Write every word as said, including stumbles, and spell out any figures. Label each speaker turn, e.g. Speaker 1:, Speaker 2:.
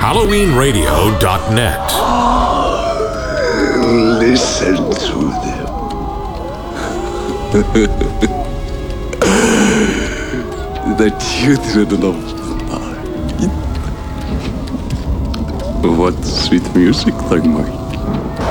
Speaker 1: Halloween Radio dot net.
Speaker 2: Listen to them. The children of night. What sweet music they make.